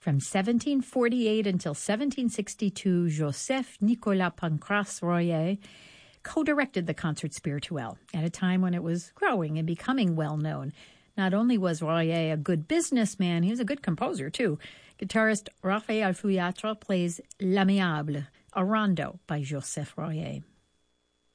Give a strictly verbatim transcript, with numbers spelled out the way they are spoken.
From seventeen forty-eight until seventeen sixty-two, Joseph Nicolas Pancrace Royer co-directed the Concert Spirituel at a time when it was growing and becoming well-known. Not only was Royer a good businessman, he was a good composer, too. Guitarist Raphael Fouillatre plays L'Amiable, a rondo by Joseph Royer.